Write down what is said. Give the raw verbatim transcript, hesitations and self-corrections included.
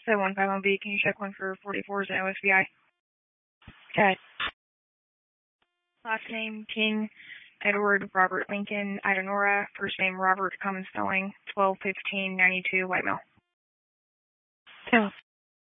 seven one five one B, can you check one for forty-fours at O S B I? Okay. Last name, King, Edward, Robert Lincoln, Idanora. First name, Robert, common spelling, twelve fifteen ninety-two, White Mill. Yeah.